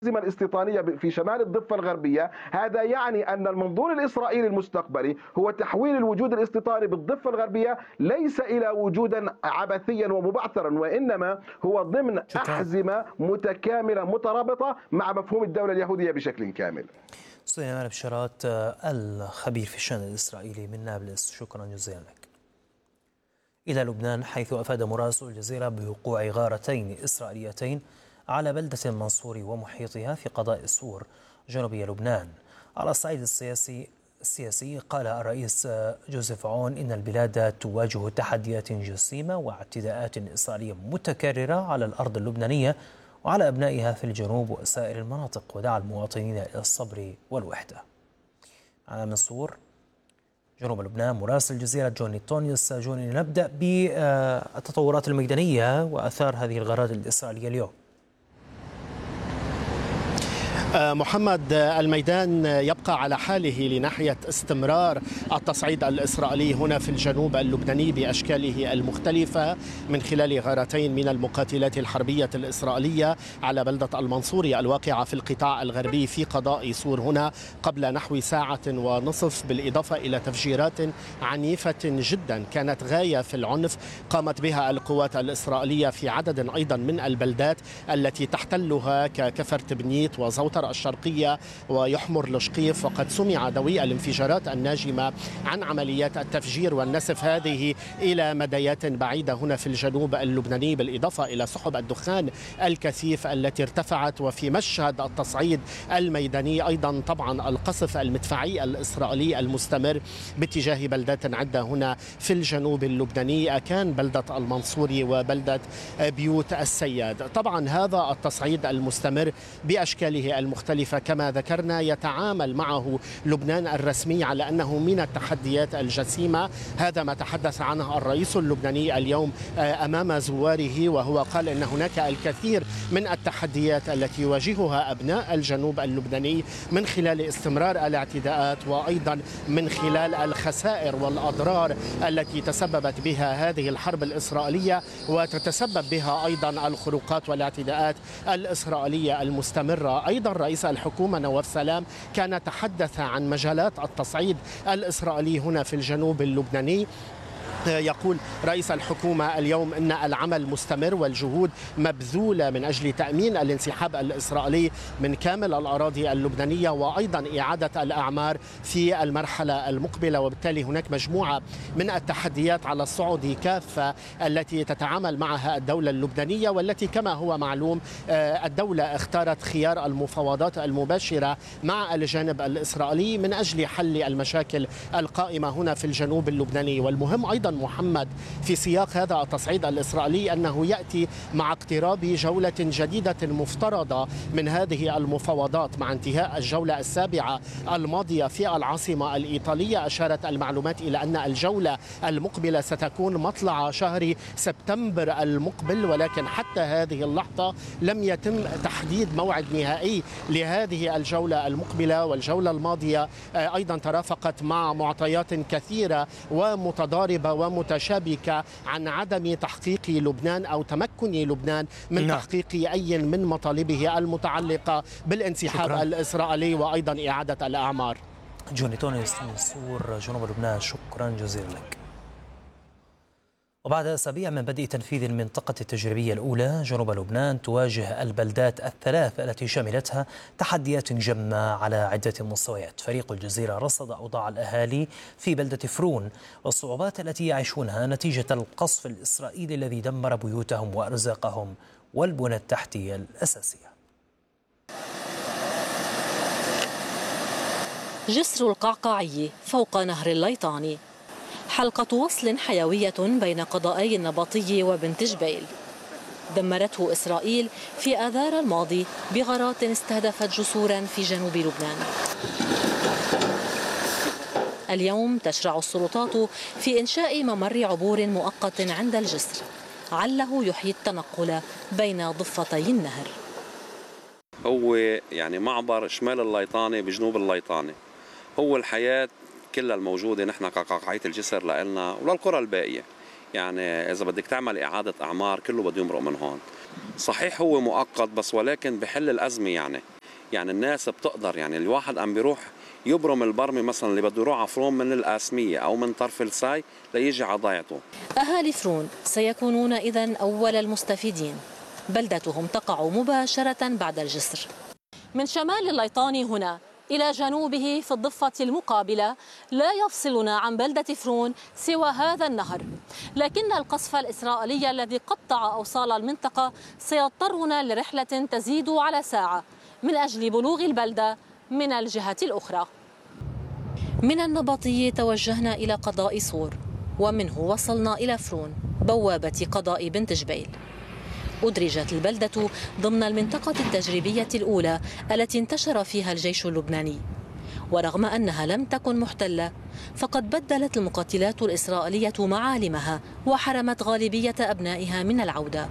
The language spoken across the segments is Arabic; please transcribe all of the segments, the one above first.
الاستيطانية في شمال الضفة الغربية. هذا يعني أن المنظور الإسرائيلي المستقبلي هو تحويل الوجود الاستيطاني بالضفة الغربية ليس إلى وجودا عبثيا ومبعثرا، وإنما هو ضمن شكرا. أحزمة متكاملة مترابطة مع مفهوم الدولة اليهودية بشكل كامل. سليمان بشارات الخبير في الشأن الإسرائيلي من نابلس، شكرا جزيلا لك. إلى لبنان، حيث أفاد مراسل الجزيرة بوقوع غارتين إسرائيليتين على بلدة المنصور ومحيطها في قضاء سور جنوبي لبنان. على الصعيد السياسي قال الرئيس جوزيف عون إن البلاد تواجه تحديات جسيمة واعتداءات إسرائيلية متكررة على الأرض اللبنانية وعلى أبنائها في الجنوب وسائر المناطق، ودعا المواطنين إلى الصبر والوحدة. على منصور جنوب لبنان، مراسل الجزيرة جوني تونيوس. جوني، نبدأ بالتطورات الميدانية وأثار هذه الغارات الإسرائيلية اليوم. محمد، الميدان يبقى على حاله لناحية استمرار التصعيد الإسرائيلي هنا في الجنوب اللبناني بأشكاله المختلفة من خلال غارتين من المقاتلات الحربية الإسرائيلية على بلدة المنصوري الواقعة في القطاع الغربي في قضاء سور هنا قبل نحو ساعة ونصف، بالإضافة إلى تفجيرات عنيفة جدا كانت غاية في العنف قامت بها القوات الإسرائيلية في عدد أيضا من البلدات التي تحتلها ككفر تبنيت وزوطر الشرقية ويحمر لشقيف. وقد سمع دوي الانفجارات الناجمة عن عمليات التفجير والنسف هذه إلى مديات بعيدة هنا في الجنوب اللبناني، بالإضافة إلى سحب الدخان الكثيف التي ارتفعت. وفي مشهد التصعيد الميداني أيضا طبعا القصف المدفعي الإسرائيلي المستمر باتجاه بلدات عدة هنا في الجنوب اللبناني، كان بلدة المنصوري وبلدة بيوت السياد. طبعا هذا التصعيد المستمر بأشكاله المختلفة كما ذكرنا يتعامل معه لبنان الرسمي على أنه من التحديات الجسيمة. هذا ما تحدث عنه الرئيس اللبناني اليوم أمام زواره، وهو قال أن هناك الكثير من التحديات التي يواجهها أبناء الجنوب اللبناني من خلال استمرار الاعتداءات وأيضا من خلال الخسائر والأضرار التي تسببت بها هذه الحرب الإسرائيلية وتتسبب بها أيضا الخروقات والاعتداءات الإسرائيلية المستمرة. أيضا رئيس الحكومة نواف سلام كان تحدث عن مجالات التصعيد الإسرائيلي هنا في الجنوب اللبناني. يقول رئيس الحكومة اليوم أن العمل مستمر والجهود مبذولة من أجل تأمين الانسحاب الإسرائيلي من كامل الأراضي اللبنانية وأيضا إعادة الأعمار في المرحلة المقبلة. وبالتالي هناك مجموعة من التحديات على الصعود كافة التي تتعامل معها الدولة اللبنانية، والتي كما هو معلوم الدولة اختارت خيار المفاوضات المباشرة مع الجانب الإسرائيلي من أجل حل المشاكل القائمة هنا في الجنوب اللبناني. والمهم أيضا محمد في سياق هذا التصعيد الإسرائيلي أنه يأتي مع اقتراب جولة جديدة مفترضة من هذه المفاوضات مع انتهاء الجولة السابعة الماضية في العاصمة الإيطالية. أشارت المعلومات إلى أن الجولة المقبلة ستكون مطلع شهر سبتمبر المقبل، ولكن حتى هذه اللحظة لم يتم تحديد موعد نهائي لهذه الجولة المقبلة. والجولة الماضية أيضا ترافقت مع معطيات كثيرة ومتضاربة ومتشابكة عن عدم تحقيق لبنان أو تمكن لبنان من تحقيق أي من مطالبه المتعلقة بالانسحاب الإسرائيلي وأيضا إعادة الأعمار. جوني تونيس من سور جنوب لبنان، شكرا جزيلا لك. وبعد أسابيع من بدء تنفيذ المنطقة التجريبية الأولى، جنوب لبنان تواجه البلدات الثلاث التي شملتها تحديات جمة على عدة مستويات. فريق الجزيرة رصد أوضاع الأهالي في بلدة فرون والصعوبات التي يعيشونها نتيجة القصف الإسرائيلي الذي دمر بيوتهم وأرزاقهم والبنى التحتية الأساسية. جسر القعقاعي فوق نهر الليطاني، حلقة وصل حيوية بين قضائي النبطي وبنت جبيل، دمرته إسرائيل في آذار الماضي بغارات استهدفت جسورا في جنوب لبنان. اليوم تشرع السلطات في إنشاء ممر عبور مؤقت عند الجسر عله يحيي التنقل بين ضفتي النهر. هو يعني معبر شمال الليطاني بجنوب الليطاني، هو الحياة كلها الموجودة نحن كقاقعية الجسر لنا وللقرى الباقية. يعني إذا بدك تعمل إعادة أعمار كله بده يمرق من هون. صحيح هو مؤقت بس ولكن بحل الأزمة. يعني الناس بتقدر، يعني الواحد عم بيروح يبرم البرمي مثلا اللي بده يروح على فرون من القاسمية أو من طرف الساي ليجي على ضيعته. أهالي فرون سيكونون إذن أول المستفيدين، بلدتهم تقع مباشرة بعد الجسر. من شمال الليطاني هنا إلى جنوبه في الضفة المقابلة لا يفصلنا عن بلدة فرون سوى هذا النهر، لكن القصف الإسرائيلي الذي قطع أوصال المنطقة سيضطرنا لرحلة تزيد على ساعة من أجل بلوغ البلدة من الجهة الأخرى. من النبطي توجهنا إلى قضاء صور، ومنه وصلنا إلى فرون بوابة قضاء بنت جبيل. أدرجت البلدة ضمن المنطقة التجريبية الأولى التي انتشر فيها الجيش اللبناني، ورغم أنها لم تكن محتلة فقد بدلت المقاتلات الإسرائيلية معالمها وحرمت غالبية أبنائها من العودة.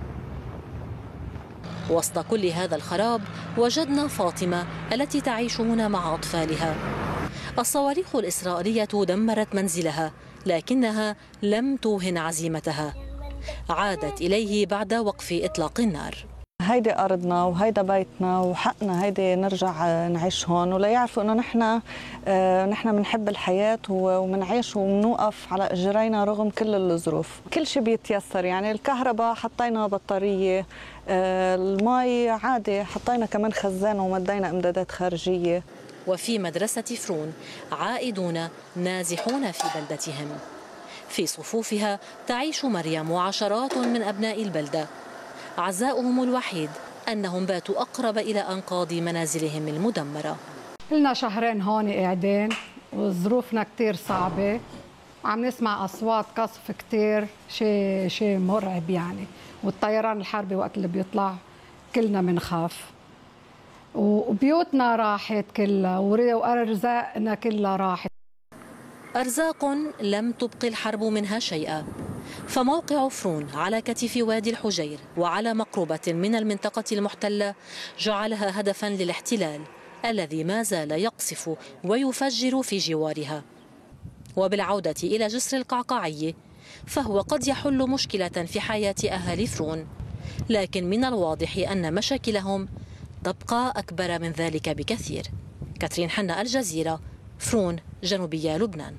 وسط كل هذا الخراب وجدنا فاطمة التي تعيش هنا مع أطفالها. الصواريخ الإسرائيلية دمرت منزلها لكنها لم توهن عزيمتها، عادت إليه بعد وقف إطلاق النار. هيدي أرضنا وهيدا بيتنا وحقنا هيدي نرجع نعيش هون، ولا يعرفوا إنه نحن بنحب الحياة ومنعيش ومنوقف على إجرينا رغم كل الظروف. كل شيء بيتيسر، يعني الكهرباء حطينا بطارية، المي عادي حطينا كمان خزان ومدينا إمدادات خارجية. وفي مدرسة فرون عائدون نازحون في بلدتهم. في صفوفها تعيش مريم وعشرات من أبناء البلدة. عزاؤهم الوحيد أنهم باتوا أقرب إلى أنقاض منازلهم المدمرة. لنا شهرين هون قاعدين وظروفنا كتير صعبة، عم نسمع أصوات قصف كتير، شيء مرعب يعني، والطيران الحربي وقت اللي بيطلع كلنا منخاف، وبيوتنا راحت كلها وأرزاقنا كلها راحت. أرزاق لم تبقي الحرب منها شيئا، فموقع فرون على كتف وادي الحجير وعلى مقربة من المنطقة المحتلة جعلها هدفا للاحتلال الذي ما زال يقصف ويفجر في جوارها. وبالعودة إلى جسر القعقاعي فهو قد يحل مشكلة في حياة أهالي فرون، لكن من الواضح أن مشاكلهم تبقى أكبر من ذلك بكثير. كاترين حنا، الجزيرة، فرون، جنوبية لبنان.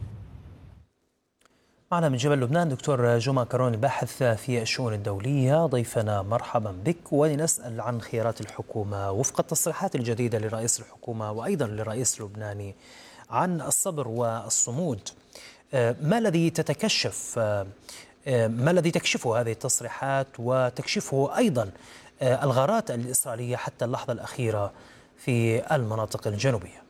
معنا من جبل لبنان دكتور جمعة كارون، الباحث في الشؤون الدولية. ضيفنا مرحبا بك، ولنسأل عن خيارات الحكومة وفق التصريحات الجديدة لرئيس الحكومة وأيضا للرئيس اللبناني عن الصبر والصمود. ما الذي تكشفه هذه التصريحات وتكشفه أيضا الغارات الإسرائيلية حتى اللحظة الأخيرة في المناطق الجنوبية؟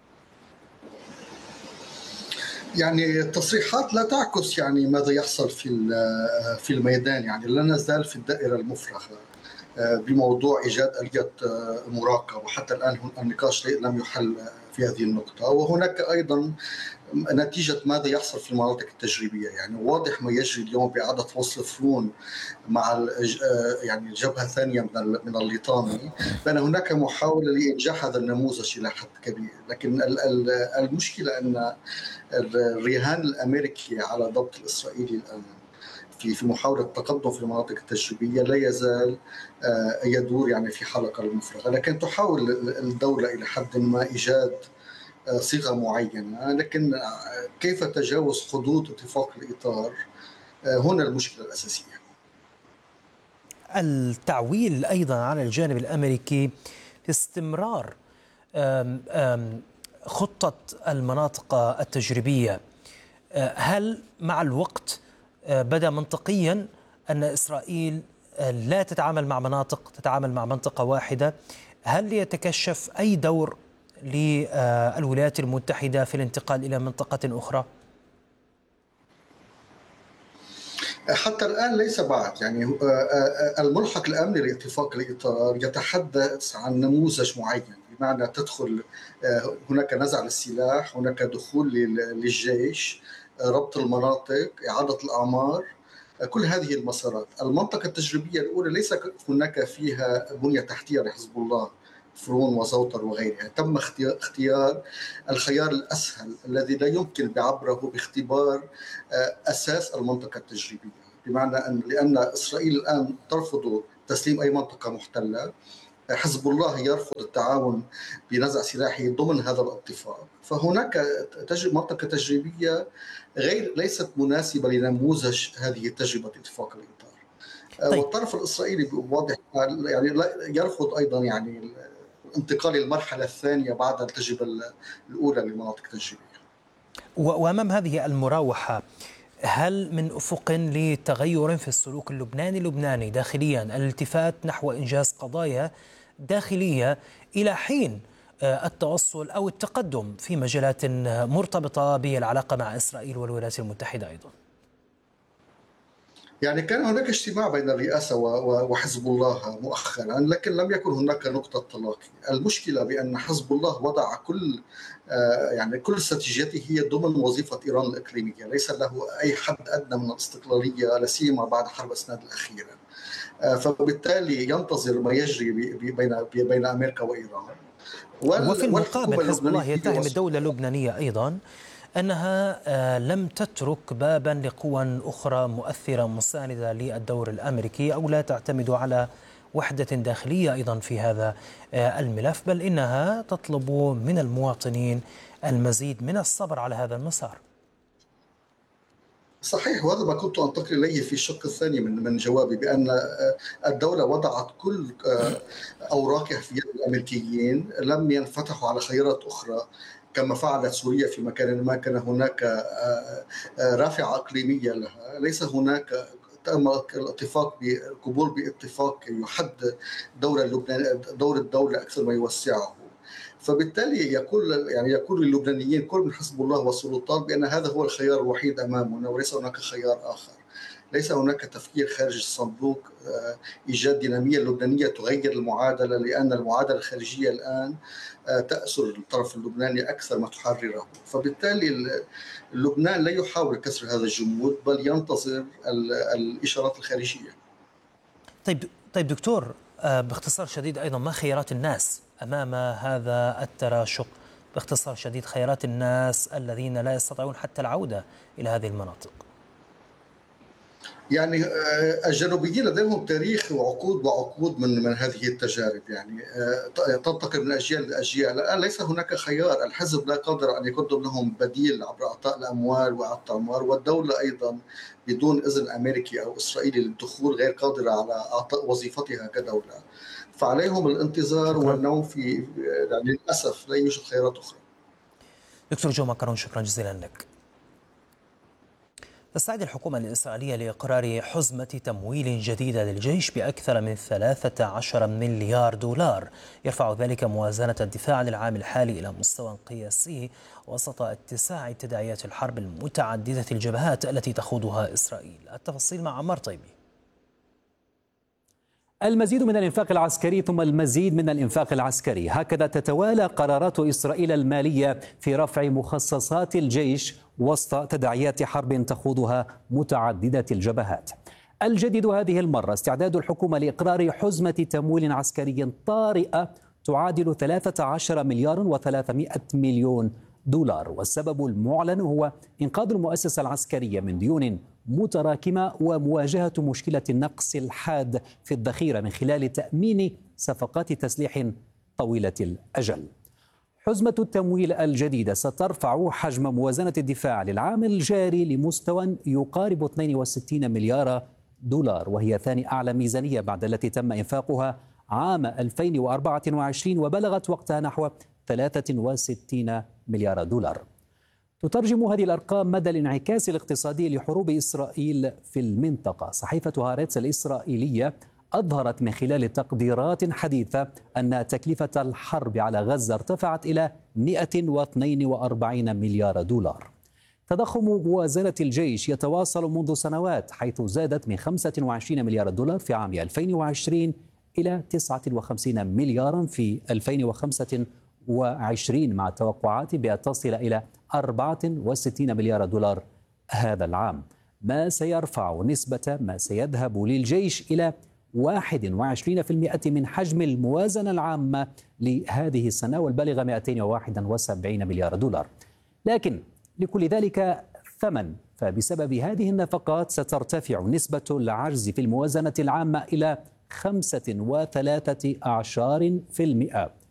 يعني التصريحات لا تعكس يعني ماذا يحصل في الميدان، يعني لا نزال في الدائرة المفرغة بموضوع إيجاد آلية مراقبة، وحتى الآن النقاش لم يحل في هذه النقطة. وهناك أيضا نتيجة ماذا يحصل في المناطق التجريبية، يعني واضح ما يجري اليوم بإعادة وصل فرون مع يعني الجبهة الثانية من الليطاني، بأن هناك محاولة لإنجاح هذا النموذج إلى حد كبير. لكن المشكلة أن الرهان الأمريكي على ضبط الإسرائيلي الآن في محاولة التقدم في المناطق التجريبية لا يزال يدور يعني في حلقة المفرغة. لكن تحاول الدولة إلى حد ما إيجاد صيغة معينة، لكن كيف تجاوز حدود اتفاق الإطار هنا المشكلة الأساسية. التعويل أيضا على الجانب الأمريكي في استمرار خطة المناطق التجريبية، هل مع الوقت بدأ منطقيا أن إسرائيل لا تتعامل مع مناطق، تتعامل مع منطقة واحدة؟ هل يتكشف أي دور للولايات المتحدة في الانتقال إلى منطقة أخرى؟ حتى الآن ليس بعد، يعني الملحق الأمني لاتفاق الإطار يتحدث عن نموذج معين، بمعنى تدخل هناك نزع للسلاح، هناك دخول للجيش، ربط المناطق، إعادة الأعمار، كل هذه المسارات. المنطقة التجريبية الأولى ليس هناك فيها بنية تحتية لحزب الله، فرون وزوطر وغيرها. تم اختيار الخيار الأسهل الذي لا يمكن بعبره باختبار أساس المنطقة التجريبية. بمعنى لأن إسرائيل الآن ترفض تسليم أي منطقة محتلة، حزب الله يرفض التعاون بنزع سلاحي ضمن هذا الاتفاق، فهناك منطقة تجريبية ليست مناسبة لنموذج هذه التجربة اتفاق الإطار. طيب. والطرف الإسرائيلي بواضح يعني يرفض أيضا يعني الانتقال للمرحلة الثانية بعد التجربة الأولى للمناطق التجريبية. وأمام هذه المراوحة، هل من أفق لتغير في السلوك اللبناني داخليا، الالتفات نحو إنجاز قضايا داخلية إلى حين التوصل أو التقدم في مجالات مرتبطة بالعلاقة مع إسرائيل والولايات المتحدة أيضا؟ يعني كان هناك اجتماع بين الرئاسة وحزب الله مؤخرا، لكن لم يكن هناك نقطة تلاقي. المشكلة بأن حزب الله وضع كل استراتيجيته هي ضمن وظيفة إيران الإقليمية، ليس له أي حد أدنى من الاستقلالية لا سيما بعد حرب أسناد الأخيرة. فبالتالي ينتظر ما يجري بين أمريكا وإيران. وفي المقابل حزب الله يتهم الدولة اللبنانية أيضا أنها لم تترك بابا لقوى أخرى مؤثرة مساندة للدور الأمريكي، أو لا تعتمد على وحدة داخلية أيضا في هذا الملف، بل إنها تطلب من المواطنين المزيد من الصبر على هذا المسار. صحيح، وهذا ما كنت أنتقل إليه في الشق الثاني من جوابي، بأن الدولة وضعت كل أوراقها في يد الأمريكيين، لم ينفتحوا على خيارات أخرى كما فعلت سوريا في مكان ما كان هناك رافعة إقليمية لها. ليس هناك الاتفاق قبول باتفاق يحدد دور الدولة أكثر ما يوسعه. فبالتالي يقول اللبنانيين كل من حزب الله والسلطات بأن هذا هو الخيار الوحيد أمامنا وليس هناك خيار آخر. ليس هناك تفكير خارج الصندوق، إيجاد دينامية لبنانية تغير المعادلة، لأن المعادلة الخارجية الآن تأسر الطرف اللبناني أكثر ما تحرره. فبالتالي لبنان لا يحاول كسر هذا الجمود بل ينتظر الإشارات الخارجية. طيب دكتور، باختصار شديد أيضا، ما خيارات الناس أمام هذا التراشق؟ باختصار شديد، خيارات الناس الذين لا يستطيعون حتى العودة إلى هذه المناطق. يعني الجنوبيين لديهم تاريخ وعقود من هذه التجارب، يعني تنتقل من أجيال لأجيال. الآن ليس هناك خيار، الحزب لا قادر أن يقدم لهم بديل عبر إعطاء الأموال وإعطاء الأعمار، والدولة أيضا بدون إذن أمريكي أو إسرائيلي للدخول غير قادرة على إعطاء وظيفتها كدولة. فعليهم الانتظار والنوم في، يعني للأسف لا يوجد خيارات أخرى. دكتور جو ماكرون، شكرا جزيلا لك. تستعد الحكومة الإسرائيلية لإقرار حزمة تمويل جديدة للجيش بأكثر من 13 مليار دولار، يرفع ذلك موازنة الدفاع للعام الحالي إلى مستوى قياسي وسط اتساع تداعيات الحرب المتعددة الجبهات التي تخوضها إسرائيل. التفاصيل مع عمار طيبي. المزيد من الإنفاق العسكري ثم المزيد من الإنفاق العسكري، هكذا تتوالى قرارات إسرائيل المالية في رفع مخصصات الجيش وسط تداعيات حرب تخوضها متعددة الجبهات. الجديد هذه المرة استعداد الحكومة لإقرار حزمة تمويل عسكري طارئة تعادل 13 مليار و300 مليون دولار، والسبب المعلن هو إنقاذ المؤسسة العسكرية من ديون متراكمة ومواجهة مشكلة النقص الحاد في الذخيرة من خلال تأمين صفقات تسليح طويلة الأجل. حزمة التمويل الجديدة سترفع حجم موازنة الدفاع للعام الجاري لمستوى يقارب 62 مليار دولار، وهي ثاني أعلى ميزانية بعد التي تم إنفاقها عام 2024 وبلغت وقتها نحو 63 مليار دولار. تترجم هذه الأرقام مدى الانعكاس الاقتصادي لحروب إسرائيل في المنطقة. صحيفة هارتز الإسرائيلية أظهرت من خلال تقديرات حديثة أن تكلفة الحرب على غزة ارتفعت إلى 142 مليار دولار. تضخم موازنة الجيش يتواصل منذ سنوات، حيث زادت من 25 مليار دولار في عام 2020 إلى 59 مليارا في 2025 مع توقعات بأن تصل إلى 64 مليار دولار هذا العام، ما سيرفع نسبة ما سيذهب للجيش إلى 21% من حجم الموازنة العامة لهذه السنة والبالغة 271 مليار دولار. لكن لكل ذلك ثمن، فبسبب هذه النفقات سترتفع نسبة العجز في الموازنة العامة إلى 35%.